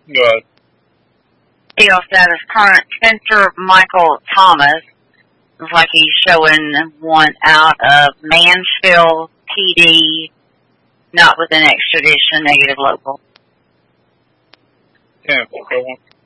Good. Jail status current Spencer Michael Thomas. Looks like he's showing one out of Mansfield PD, not with an extradition, negative local. 10-4.